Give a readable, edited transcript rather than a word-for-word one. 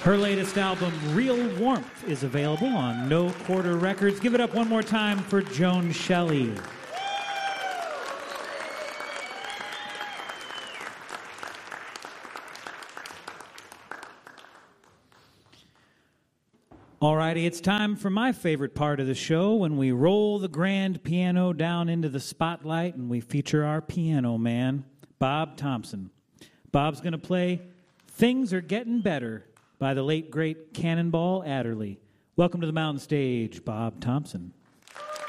Her latest album, Real Warmth, is available on No Quarter Records. Give it up one more time for Joan Shelley. Alrighty, it's time for my favorite part of the show when we roll the grand piano down into the spotlight and we feature our piano man, Bob Thompson. Bob's going to play Things Are Getting Better by the late, great Cannonball Adderley. Welcome to the mountain stage, Bob Thompson.